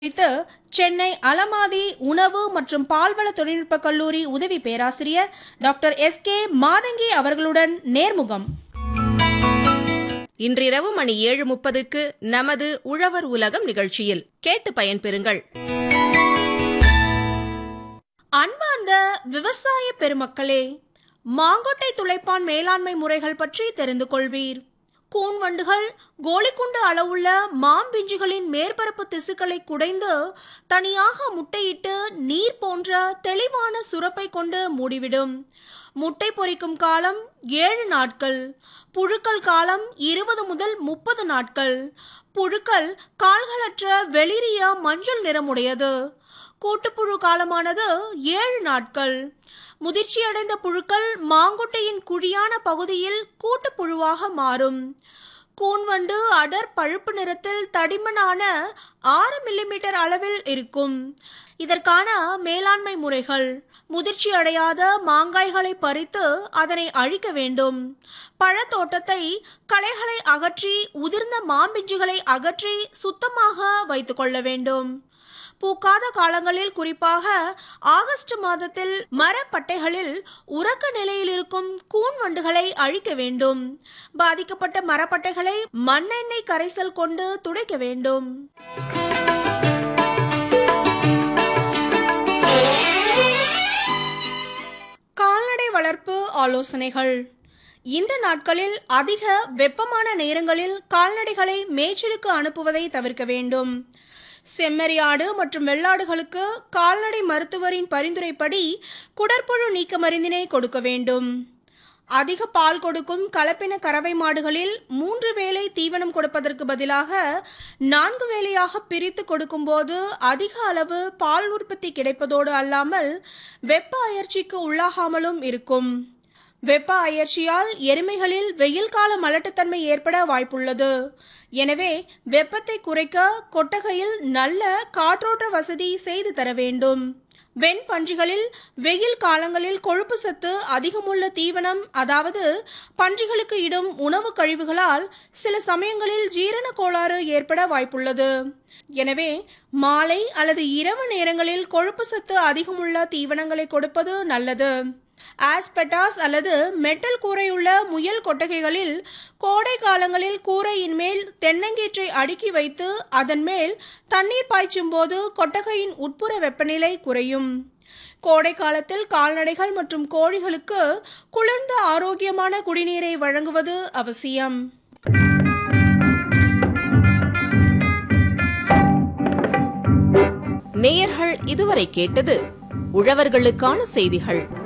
குறித்து சென்னை அலமாதி உணவு மற்றும் பால்வள தொழில்நுட்ப கல்லூரி உதவி பேராசிரியர் டாக்டர் எஸ்.கே. மாதங்கி அவர்களுடன் நேர்முகம். இன்றிரவு மணி 7:30க்கு நமது உழவர் உலகம் நிகழ்ச்சியில் கேட்டு பயன்பெறுங்கள். அன்பார்ந்த விவசாய பெருமக்களே, மாங்கொட்டை துளைப்பான் மேலாண்மை முறைகள் பற்றி தெரிந்து கொள்வீர். கூன்வண்டுகள் கோலிக்குண்டு அளவுள்ள மாம்பிஞ்சுகளின் மேற்பரப்பு திசுக்களை குடைந்து தனியாக முட்டையிட்டு நீர் போன்ற தெளிவான சுரப்பை கொண்டு மூடிவிடும். முட்டை பொரிக்கும் காலம் 7 நாட்கள். புழுக்கள் காலம் 20 முதல் 30 நாட்கள். புழுக்கள் கால்களற்ற வெளிரிய மஞ்சள் நிறமுடையது. கூட்டுப்புழு காலமானது 7 நாட்கள். முதிர்ச்சியடைந்த புழுக்கள் மாங்கொட்டையின் குழியான பகுதியில் கூட்டுப்புழுவாக மாறும். கூன்வண்டு அடர் பழுப்பு நிறத்தில் தடிமனான 6 மில்லிமீட்டர் அளவில் இருக்கும். இதற்கான மேலாண்மை முறைகள்: முதிர்ச்சி அடையாத மாங்காய்களை பறித்து அதனை அழிக்க வேண்டும். பழத்தோட்டத்தை களைகளை அகற்றி உதிர்ந்த மாம்பிஞ்சுகளை அகற்றி சுத்தமாக வைத்துக் கொள்ள வேண்டும். பூக்காத காலங்களில், குறிப்பாக ஆகஸ்ட் மாதத்தில் மரப்பட்டைகளில் உறக்க நிலையில் இருக்கும் கூன் வண்டுகளை அழிக்க வேண்டும். பாதிக்கப்பட்ட மரப்பட்டைகளை மண்ணெண்ணெய் கரைசல் கொண்டு துடைக்க வேண்டும். கால்நடை வளர்ப்பு ஆலோசனைகள். இந்த நாட்களில் அதிக வெப்பமான நேரங்களில் கால்நடைகளை மேய்ச்சலுக்கு அனுப்புவதை தவிர்க்க வேண்டும். செம்மறியாடு மற்றும் வெள்ளாடுகளுக்கு கால்நடை மருத்துவரின் பரிந்துரைப்படி குடற்புழு நீக்க மருந்தினை கொடுக்க வேண்டும். அதிக பால் கொடுக்கும் கலப்பின கறவை மாடுகளில் 3 வேளை தீவனம் கொடுப்பதற்கு பதிலாக 4 வேளையாக பிரித்து கொடுக்கும் போது அதிக அளவு பால் உற்பத்தி கிடைப்பதோடு அல்லாமல் வெப்ப அயற்சிக்கு உள்ளாகாமலும் இருக்கும். வெப்ப அயற்சியால் எருமைகளில் வெயில் கால மலட்டுத்தன்மை ஏற்பட வாய்ப்புள்ளது. எனவே வெப்பத்தை குறைக்க கொட்டகையில் நல்ல காற்றோட்ட வசதி செய்து தர வேண்டும். வெண் பன்றிகளில் வெயில் காலங்களில் கொழுப்பு சத்து அதிகமுள்ள தீவனம், அதாவது பன்றிகளுக்கு இடும் உணவு கழிவுகளால் சில சமயங்களில் ஜீரண கோளாறு ஏற்பட வாய்ப்புள்ளது. எனவே மாலை அல்லது இரவு நேரங்களில் கொழுப்பு சத்து அதிகமுள்ள தீவனங்களை கொடுப்பது நல்லது. ஆஸ்பெட்டாஸ் அல்லது மெட்டல் கூரையுள்ள முயல் கொட்டகைகளில் கோடை காலங்களில் கூரையின் மேல் தென்னங்கீற்றை அடுக்கி வைத்து அதன் மேல் தண்ணீர் பாய்ச்சும் போது கொட்டகையின் உட்புற வெப்பநிலை குறையும். கோடை காலத்தில் கால்நடைகள் மற்றும் கோழிகளுக்கு குளிர்ந்த ஆரோக்கியமான குடிநீரை வழங்குவது அவசியம். நேயர்கள் இதுவரை கேட்டது உழவர்களுக்கான செய்திகள்.